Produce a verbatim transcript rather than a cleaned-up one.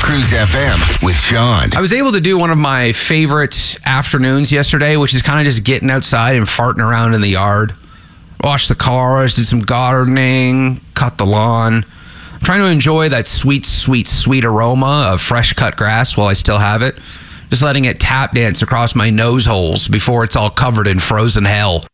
Cruise F M with Sean. I was able to do one of my favorite afternoons yesterday, which is kind of just getting outside and farting around in the yard. Wash the cars, did some gardening, cut the lawn. I'm trying to enjoy that sweet, sweet, sweet aroma of fresh cut grass while I still have it. Just letting it tap dance across my nose holes before it's all covered in frozen hell.